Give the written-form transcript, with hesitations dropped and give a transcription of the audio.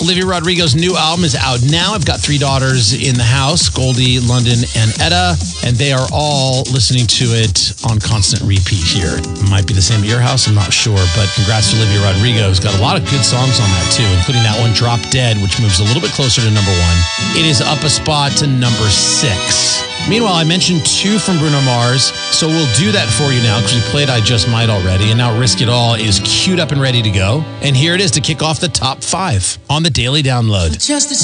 Olivia Rodrigo's new album is out now. I've got 3 daughters in the house, Goldie, London, and Etta, and they are all listening to it on constant repeat here. It might be the same at your house, I'm not sure, but congrats to Olivia Rodrigo, who's got a lot of good songs on that too, including that one, Drop Dead, which moves a little bit closer to number 1. It is up a spot to number 6. Meanwhile, I mentioned 2 from Bruno Mars, so we'll do that for you now because we played I Just Might already, and now Risk It All is queued up and ready to go. And here it is to kick off the top 5 on the Daily Download.